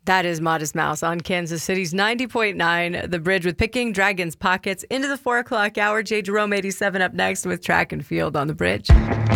That is Modest Mouse on Kansas City's 90.9, The Bridge with Picking Dragons Pockets into the 4 o'clock hour. Jay Jerome 87 up next with Track and Field on The Bridge.